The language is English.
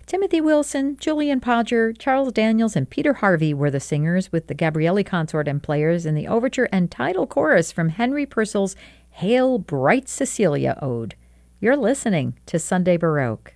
Timothy Wilson, Julian Podger, Charles Daniels, and Peter Harvey were the singers, with the Gabrielli Consort and Players in the overture and title chorus from Henry Purcell's Hail, Bright Cecilia Ode. You're listening to Sunday Baroque.